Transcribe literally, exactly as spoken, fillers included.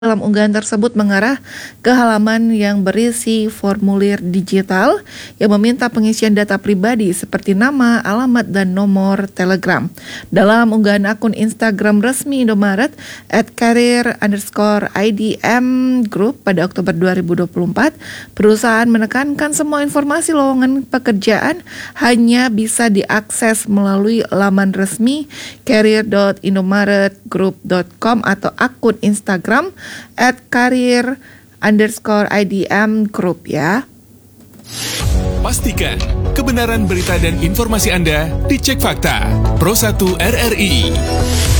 dalam unggahan tersebut mengarah ke halaman yang berisi formulir digital yang meminta pengisian data pribadi seperti nama, alamat, dan nomor telegram. Dalam unggahan akun Instagram resmi Indomaret at career underscore idm group pada Oktober dua ribu dua puluh empat, perusahaan menekankan semua informasi lowongan pekerjaan hanya bisa diakses melalui laman resmi career dot indomaret group dot com atau akun Instagram at career underscore idm group ya. Pastikan kebenaran berita dan informasi Anda dicek fakta. Pro satu R R I.